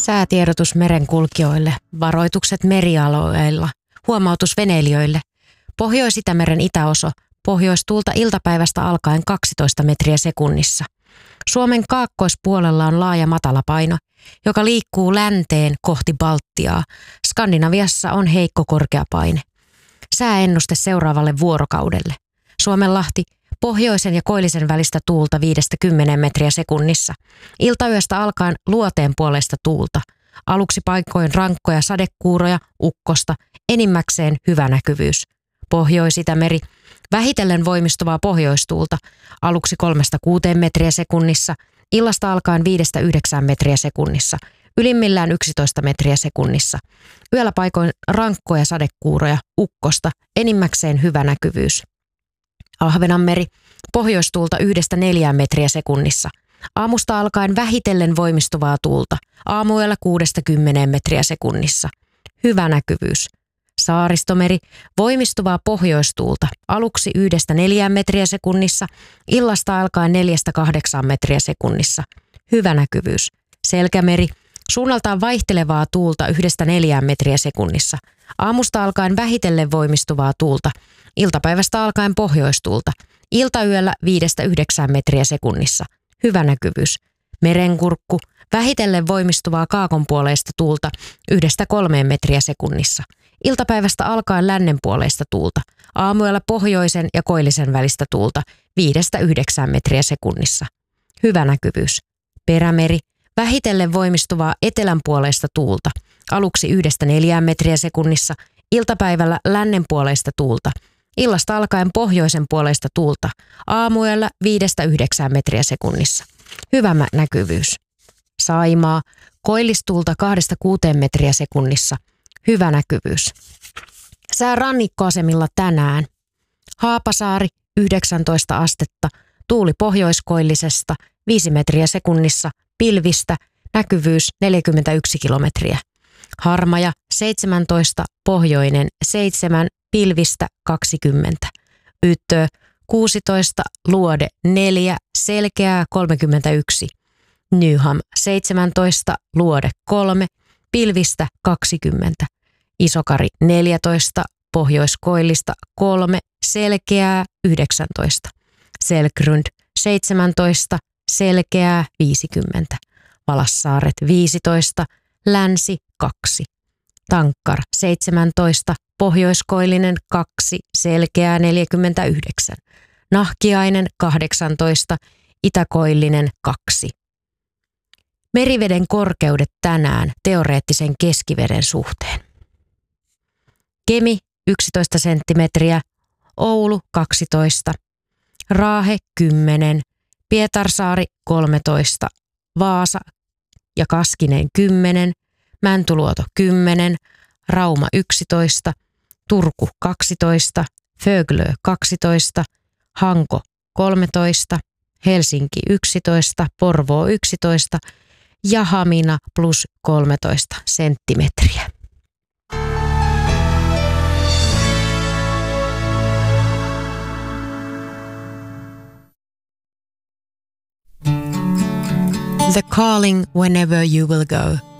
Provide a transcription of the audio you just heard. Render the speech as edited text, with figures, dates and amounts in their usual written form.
Säätiedotus merenkulkijoille, varoitukset merialueilla, huomautus veneilijöille. Pohjois-Itämeren itäosa, pohjoistuulta iltapäivästä alkaen 12 metriä sekunnissa. Suomen kaakkoispuolella on laaja matalapaino, joka liikkuu länteen kohti Baltiaa. Skandinaviassa on heikko korkeapaine. Sääennuste seuraavalle vuorokaudelle. Suomenlahti, pohjoisen ja koillisen välistä tuulta 5-10 metriä sekunnissa. Iltayöstä alkaen luoteen puoleista tuulta. Aluksi paikoin rankkoja sadekuuroja, ukkosta, enimmäkseen hyvä näkyvyys. Pohjois-Itämeri, vähitellen voimistuvaa pohjoistuulta, aluksi 3-6 metriä sekunnissa, illasta alkaen 5-9 metriä sekunnissa, ylimmillään 11 metriä sekunnissa. Yöllä paikoin rankkoja sadekuuroja, ukkosta, enimmäkseen hyvä näkyvyys. Ahvenanmeri, pohjoistuulta 1-4 metriä sekunnissa. Aamusta alkaen vähitellen voimistuvaa tuulta, aamuyöllä 6-10 metriä sekunnissa. Hyvä näkyvyys. Saaristomeri, voimistuvaa pohjoistuulta, aluksi 1-4 metriä sekunnissa, illasta alkaen 4-8 metriä sekunnissa. Hyvä näkyvyys. Selkämeri, suunnaltaan vaihtelevaa tuulta 1-4 metriä sekunnissa. Aamusta alkaen vähitellen voimistuvaa tuulta, iltapäivästä alkaen pohjoistuulta, iltayöllä 5-9 metriä sekunnissa. Hyvä näkyvyys. Merenkurkku, vähitellen voimistuvaa kaakonpuoleista tuulta 1-3 metriä sekunnissa. Iltapäivästä alkaen lännenpuoleista tuulta, aamuyöllä pohjoisen ja koillisen välistä tuulta 5-9 metriä sekunnissa. Hyvä näkyvyys. Perämeri, vähitellen voimistuvaa etelänpuoleista tuulta, aluksi 1-4 metriä sekunnissa, iltapäivällä lännenpuoleista tuulta, illasta alkaen pohjoisen puoleista tuulta, aamuyöllä 5-9 metriä sekunnissa. Hyvä näkyvyys. Saimaa, koillistuulta 2-6 metriä sekunnissa. Hyvä näkyvyys. Sää rannikkoasemilla tänään. Haapasaari 19 astetta, tuuli pohjoiskoillisesta 5 metriä sekunnissa, pilvistä, näkyvyys 41 kilometriä. Harmaja 17, pohjoinen 7, pilvistä 20. Yttö 16, luode 4, selkeää 31. Nyham 17, luode 3, pilvistä 20. Isokari 14, pohjoiskoillista 3, selkeää 19. Selkrund 17, selkeää 50. Valassaaret 15, länsi 2. Tankkar 17, pohjoiskoillinen 2, selkeää 49. Nahkiainen 18, itäkoillinen 2. Meriveden korkeudet tänään teoreettisen keskiveden suhteen. Kemi 11 senttimetriä, Oulu 12, Raahe 10, Pietarsaari 13, Vaasa ja Kaskinen 10, Mäntyluoto 10, Rauma 11, Turku 12, Föglö 12, Hanko 13, Helsinki 11, Porvoo 11 ja Hamina plus 13 senttimetriä. The calling whenever you will go.